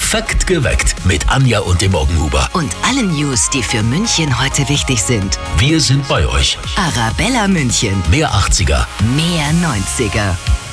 Perfekt geweckt mit Anja und dem Morgenhuber. Und alle News, die für München heute wichtig sind. Wir sind bei euch. Arabella München. Mehr 80er. Mehr 90er.